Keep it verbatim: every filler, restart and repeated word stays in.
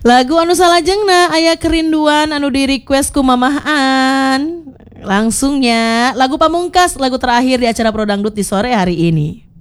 Lagu anu salajengna aya kerinduan anu di request ku Mamahan. Langsungnya lagu pamungkas, lagu terakhir di acara Pro Dangdut di sore hari ini.